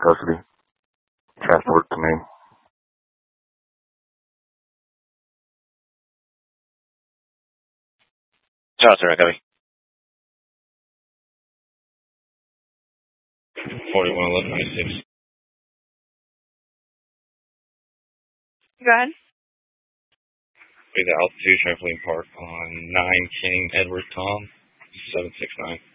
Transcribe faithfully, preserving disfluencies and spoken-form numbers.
custody. Transport to me. Johnson, copy. forty-one eleven ninety-six. Go ahead. Be the Altitude Trampoline Park on nine King Edward Tom, seven six nine.